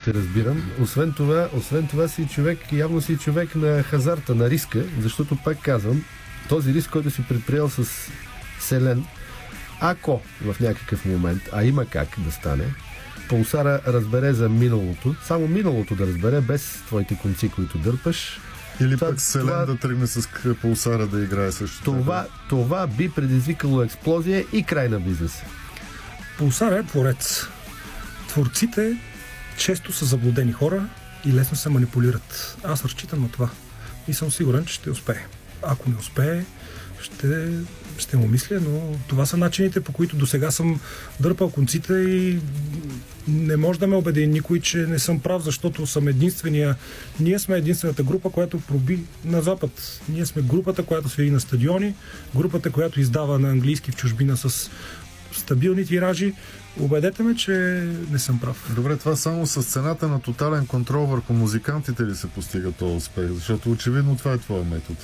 те разбирам. Освен това си човек, явно си човек на хазарта, на риска, защото пак казвам, този риск, който си предприел с Селен, ако в някакъв момент, а има как да стане, Пулсара разбере за миналото, само миналото да разбере, без твоите конци, които дърпаш. Или пък Селен да тръгне с Пулсара да играе също. Това би предизвикало експлозия и край на бизнеса. Пулсара е творец. Творците често са заблудени хора и лесно се манипулират. Аз разчитам на това и съм сигурен, че ще успее. Ако не успее, ще му мисля, но това са начините, по които досега съм дърпал конците и не може да ме убеди никой, че не съм прав, защото съм ние сме единствената група, която проби на Запад. Ние сме групата, която свири на стадиони, групата, която издава на английски в чужбина с стабилни тиражи. Убедете ме, че не съм прав. Добре, това само с цената на тотален контрол върху музикантите ли се постига този успех? Защото очевидно това е твоя метод.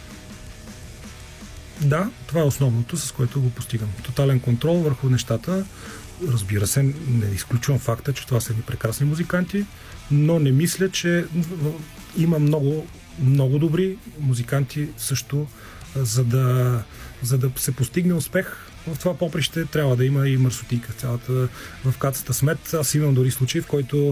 Да, това е основното, с което го постигам. Тотален контрол върху нещата. Разбира се, не изключвам факта, че това са едни прекрасни музиканти, но не мисля, че има много, много добри музиканти също, за да се постигне успех. В това поприще трябва да има и мърсотика. В кацата смет. Аз имам дори случай, в който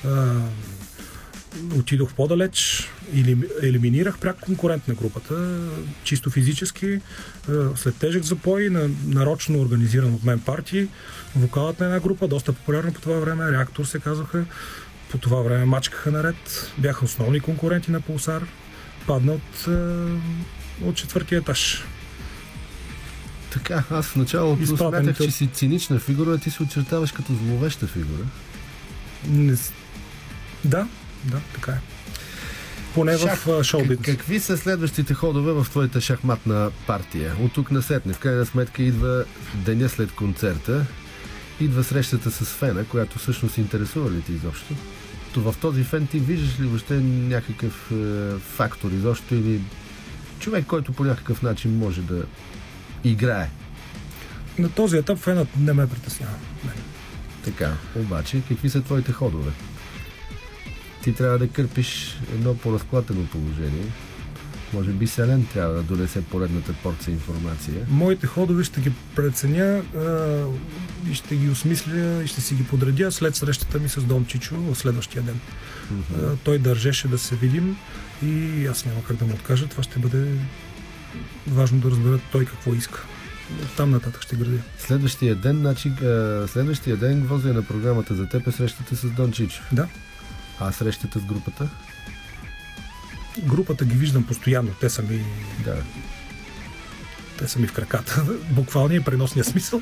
отидох по-далеч или елиминирах пряк конкурент на групата, чисто физически, след тежък запой на нарочно организиран от мен партии. Вокалът на една група, доста популярна по това време, Реактор се казваха, по това време мачкаха наред, бяха основни конкуренти на Пулсар, падна от четвъртия етаж. Така, аз в началото смятах, че си цинична фигура, а ти се очертаваш като зловеща фигура. Да, така е. Поне в шоу-бизнес. Какви са следващите ходове в твоята шахматна партия? От тук насетне, в крайна сметка идва деня след концерта, идва срещата с фена, която всъщност интересува ли ти изобщо? То в този фен ти виждаш ли въобще някакъв фактор изобщо или човек, който по някакъв начин може да играе? На този етап фенът не ме притеснява. Така, обаче, какви са твоите ходове? Ти трябва да кърпиш едно по-разклатено положение. Може би Селен трябва да донесе поредната порция информация. Моите ходове ще ги преценя и ще ги осмисля и ще си ги подредя след срещата ми с Дон Чичо в следващия ден. Той държеше да се видим и аз няма как да му откажа. Това ще бъде важно да разбера той какво иска. Там нататък ще градя. Следващия ден гвоздия на програмата за теб е срещата с Дон Чичо. Да. А срещата с групата? Групата ги виждам постоянно. Те са ми... Да. Те са ми в краката. Буквалния и преносния смисъл.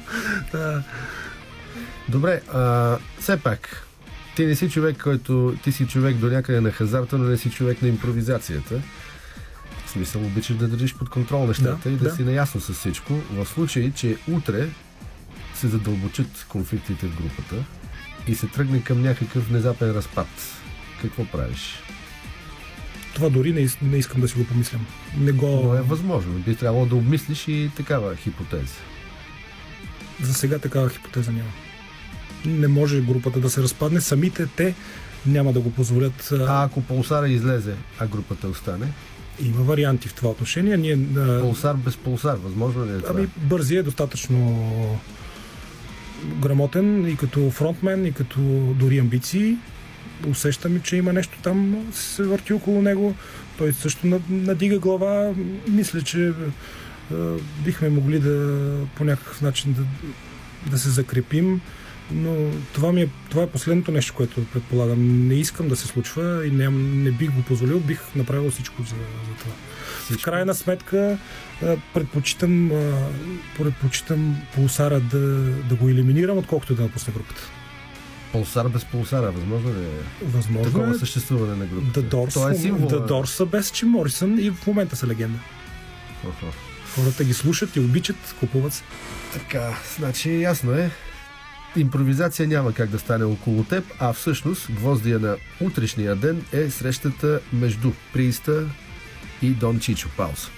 Добре, все пак, ти не си човек, ти си човек до някъде на хазарта, но не си човек на импровизацията. В смисъл, обичаш да държиш под контрол нещата и да си наясно с всичко. В случай, че утре се задълбочат конфликтите в групата и се тръгне към някакъв внезапен разпад, какво правиш? Това дори не искам да си го помислям. Но е възможно. Би трябвало да обмислиш и такава хипотеза. За сега такава хипотеза няма. Не може групата да се разпадне. Самите те няма да го позволят. А ако Пулсара излезе, а групата остане? Има варианти в това отношение. Пулсар без Пулсар, възможно ли е това? Бързи е достатъчно грамотен и като фронтмен, и като дори амбиции. Усещаме, че има нещо там, се върти около него. Той също надига глава. Мисля, че бихме могли по някакъв начин да се закрепим, но това е последното нещо, което предполагам. Не искам да се случва и не бих го позволил, бих направил всичко за това. В крайна сметка предпочитам Пулсара да го елиминирам, отколкото да напусне групата. Пулсар без Пулсара, възможно ли е? Възможно такова съществуване на групата? The Doors са без Джим Морисън и в момента са легенда. Хората ги слушат и обичат, купуват се. Така, значи ясно е. Импровизация няма как да стане около теб, а всъщност гвоздия на утрешния ден е срещата между Прииста и Дон Чичо. Пауза.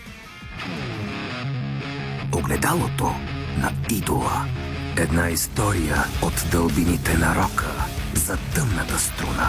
Огледалото на идола. Една история от дълбините на рока за тъмната струна.